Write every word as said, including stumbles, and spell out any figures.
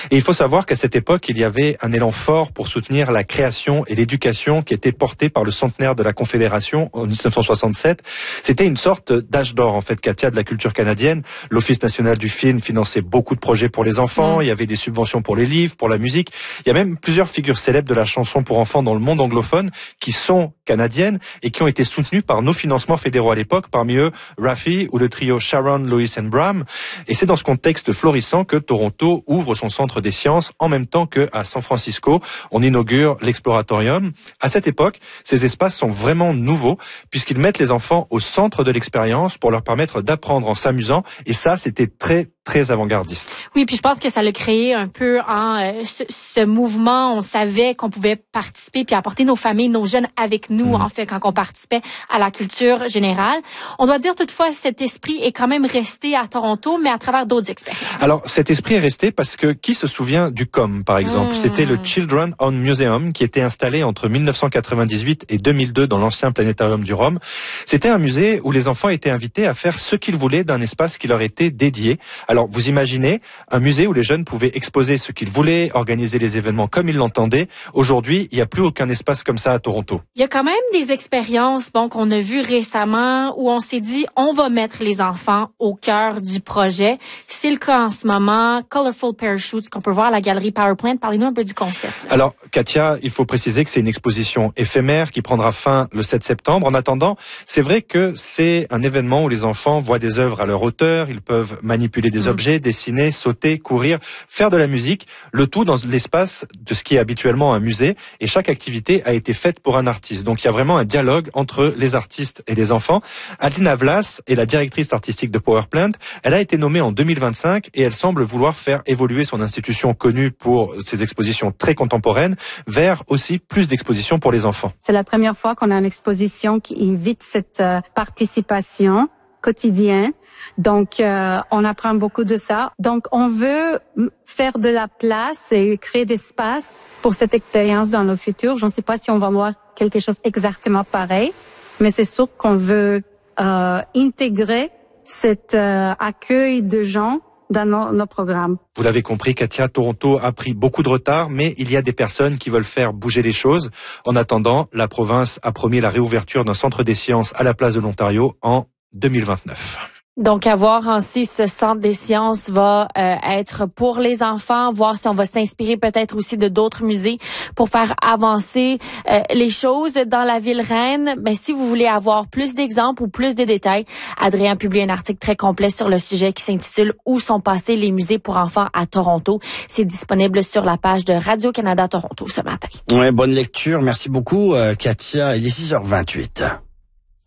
Et il faut savoir qu'à cette époque, il y avait un élan fort pour soutenir la création et l'éducation qui était portée par le centenaire de la Confédération en dix-neuf cent soixante-sept. C'était une sorte d'âge d'or, en fait, Katia, de la culture canadienne. L'Office national du film finançait beaucoup de projets pour les enfants. Mmh. Il y avait des subventions pour les livres, pour la musique. Il y a même plusieurs figures célèbres de la chanson pour enfants dans le monde anglophone qui sont canadiennes et qui ont été soutenues par nos financements fédéraux à l'époque, parmi eux Raffi ou le trio Sharon, Lewis and Bram. Et c'est dans ce contexte florissant que Toronto ouvre son centre des sciences en même temps qu'à San Francisco, on inaugure l'Exploratorium. À cette époque, ces espaces sont vraiment nouveaux puisqu'ils mettent les enfants au centre de l'expérience pour leur permettre d'apprendre en s'amusant. Et ça, c'était très très avant-gardiste. Oui, puis je pense que ça l'a créé un peu en euh, ce, ce mouvement. On savait qu'on pouvait participer puis apporter nos familles, nos jeunes avec nous, mmh. en fait, quand on participait à la culture générale. On doit dire toutefois, cet esprit est quand même resté à Toronto, mais à travers d'autres expériences. Alors, cet esprit est resté parce que qui se souvient du C O M, par exemple? Mmh. C'était le Children on Museum qui était installé entre mille neuf cent quatre-vingt-dix-huit et deux mille deux dans l'ancien planétarium du Rhum. C'était un musée où les enfants étaient invités à faire ce qu'ils voulaient d'un espace qui leur était dédié. Alors, vous imaginez un musée où les jeunes pouvaient exposer ce qu'ils voulaient, organiser les événements comme ils l'entendaient. Aujourd'hui, il n'y a plus aucun espace comme ça à Toronto. Il y a quand même des expériences bon, qu'on a vues récemment où on s'est dit on va mettre les enfants au cœur du projet. C'est le cas en ce moment. Colorful Parachutes qu'on peut voir à la galerie Powerplant. Parlez-nous un peu du concept. Là. Alors, Katia, il faut préciser que c'est une exposition éphémère qui prendra fin le sept septembre. En attendant, c'est vrai que c'est un événement où les enfants voient des œuvres à leur hauteur, ils peuvent manipuler des mmh. objets, dessiner, sauter, courir, faire de la musique, le tout dans l'espace de ce qui est habituellement un musée, et chaque activité a été faite pour un artiste. Donc il y a vraiment un dialogue entre les artistes et les enfants. Adelina Vlas est la directrice artistique de Powerplant. Elle a été nommée en deux mille vingt-cinq et elle semble vouloir faire évoluer son institution connue pour ses expositions très contemporaines vers aussi plus d'expositions pour les enfants. C'est la première fois qu'on a une exposition qui invite cette euh, participation quotidien. Donc, euh, on apprend beaucoup de ça. Donc, on veut faire de la place et créer d'espace pour cette expérience dans le futur. Je ne sais pas si on va voir quelque chose exactement pareil, mais c'est sûr qu'on veut euh, intégrer cet euh, accueil de gens dans nos, nos programmes. Vous l'avez compris, Katia, Toronto a pris beaucoup de retard, mais il y a des personnes qui veulent faire bouger les choses. En attendant, la province a promis la réouverture d'un centre des sciences à la place de l'Ontario en deux mille vingt-neuf. Donc, à voir ainsi ce centre des sciences va euh, être pour les enfants, voir si on va s'inspirer peut-être aussi de d'autres musées pour faire avancer euh, les choses dans la ville reine. Mais si vous voulez avoir plus d'exemples ou plus de détails, Adrien publie un article très complet sur le sujet qui s'intitule « Où sont passés les musées pour enfants à Toronto ». C'est disponible sur la page de Radio-Canada Toronto ce matin. Ouais, bonne lecture. Merci beaucoup, euh, Katia. Il est six heures vingt-huit.